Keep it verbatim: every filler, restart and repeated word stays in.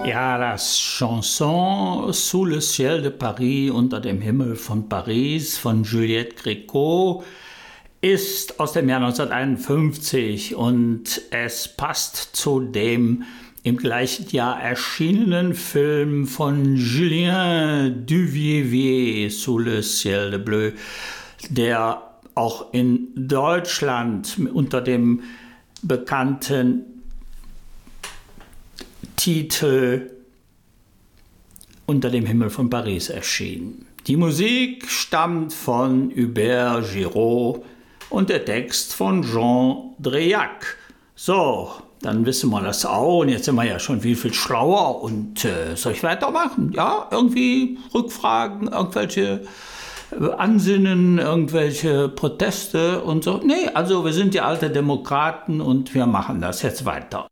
Ja, das Chanson Sous le ciel de Paris, unter dem Himmel von Paris von Juliette Gréco ist aus dem Jahr neunzehnhunderteinundfünfzig und es passt zu dem im gleichen Jahr erschienenen Film von Julien Duvivier, Sous le ciel de bleu, der auch in Deutschland unter dem bekannten Titel Unter dem Himmel von Paris erschien. Die Musik stammt von Hubert Giraud und der Text von Jean Dréac. So, dann wissen wir das auch und jetzt sind wir ja schon viel, viel schlauer und äh, soll ich weitermachen? Ja, irgendwie Rückfragen, irgendwelche Ansinnen, irgendwelche Proteste und so? Nee, also wir sind ja alte Demokraten und wir machen das jetzt weiter.